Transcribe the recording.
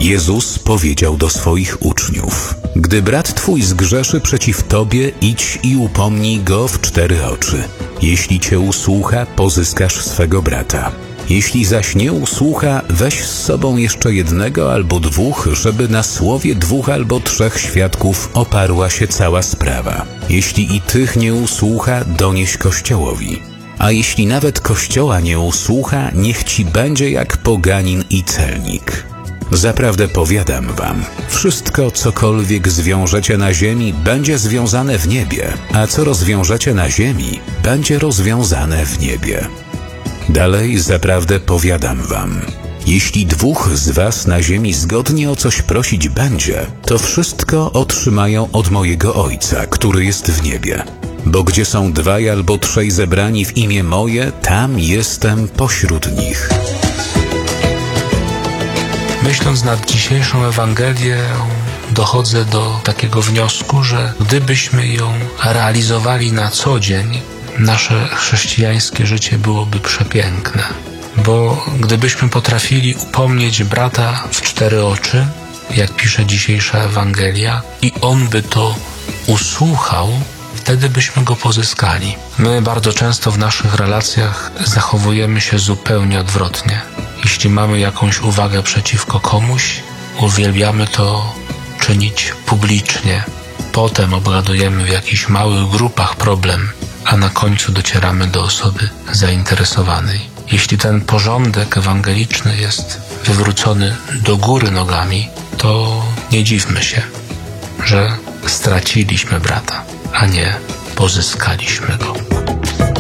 Jezus powiedział do swoich uczniów: gdy brat twój zgrzeszy przeciw tobie, idź i upomnij go w 4 oczy. Jeśli cię usłucha, pozyskasz swego brata. Jeśli zaś nie usłucha, weź z sobą jeszcze 1 albo 2, żeby na słowie 2 albo 3 świadków oparła się cała sprawa. Jeśli i tych nie usłucha, donieś Kościołowi. A jeśli nawet Kościoła nie usłucha, niech ci będzie jak poganin i celnik. Zaprawdę powiadam wam, wszystko, cokolwiek zwiążecie na ziemi, będzie związane w niebie, a co rozwiążecie na ziemi, będzie rozwiązane w niebie. Dalej, zaprawdę powiadam wam, jeśli 2 z was na ziemi zgodnie o coś prosić będzie, to wszystko otrzymają od mojego Ojca, który jest w niebie. Bo gdzie są 2 albo 3 zebrani w imię moje, tam jestem pośród nich. Myśląc nad dzisiejszą Ewangelię, dochodzę do takiego wniosku, że gdybyśmy ją realizowali na co dzień, nasze chrześcijańskie życie byłoby przepiękne. Bo gdybyśmy potrafili upomnieć brata w 4 oczy, jak pisze dzisiejsza Ewangelia, i on by to usłuchał, wtedy byśmy go pozyskali. My bardzo często w naszych relacjach zachowujemy się zupełnie odwrotnie. Jeśli mamy jakąś uwagę przeciwko komuś, uwielbiamy to czynić publicznie. Potem obgadujemy w jakichś małych grupach problem, a na końcu docieramy do osoby zainteresowanej. Jeśli ten porządek ewangeliczny jest wywrócony do góry nogami, to nie dziwmy się, że straciliśmy brata, a nie pozyskaliśmy go.